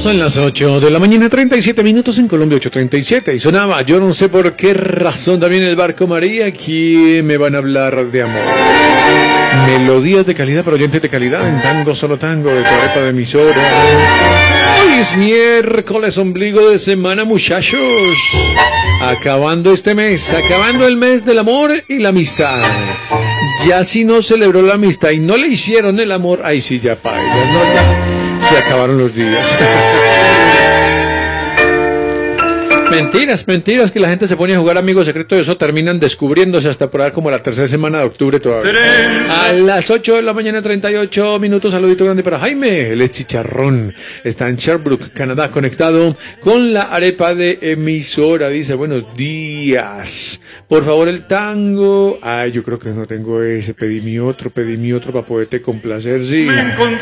Son las 8 de la mañana, 37 minutos en Colombia, 8:37. Y sonaba, yo no sé por qué razón, también el Barco María. Aquí me van a hablar de amor. Melodías de calidad para oyentes de calidad en Tango Solo Tango de tu arepa de emisora. Hoy es miércoles, ombligo de semana, muchachos. Acabando este mes, acabando el mes del amor y la amistad. Ya si no celebró la amistad y no le hicieron el amor, ahí sí ya pailas, ¿no? Ya se acabaron los días. Mentiras, que la gente se pone a jugar Amigo Secreto y eso terminan descubriéndose hasta por ahí como la tercera semana de octubre todavía. A las 8 de la mañana, 38 minutos, saludito grande para Jaime, él es chicharrón, está en Sherbrooke, Canadá, conectado con la arepa de emisora, dice, buenos días, por favor el tango, yo creo que no tengo ese, pedí mi otro para poderte complacer, sí.